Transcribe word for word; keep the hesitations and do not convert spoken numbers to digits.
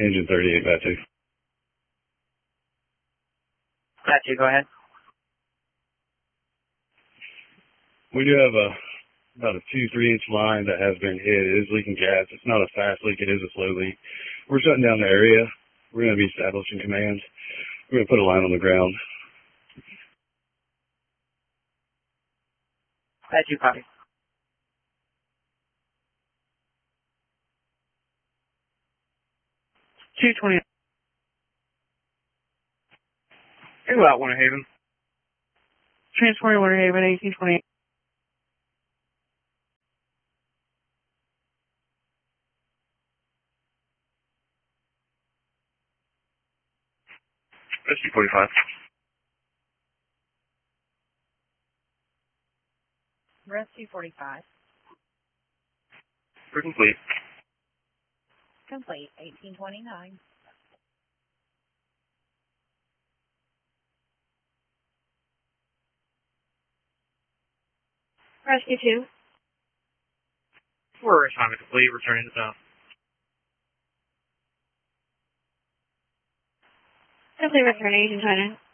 Engine thirty-eight, Batu. Batu, go ahead. We do have a about a two, three inch line that has been hit. It is leaking gas. It's not a fast leak. It is a slow leak. We're shutting down the area. We're going to be establishing command. We're going to put a line on the ground. Batu, copy. two twenty. Go out, Winter Haven. Transporting Winter Haven, eighteen twenty. Rescue forty-five. Rescue forty-five. We're complete. Complete, eighteen twenty-nine. Rescue two. We're assignment complete, returning to zone. Simply returning, eighteen twenty-nine.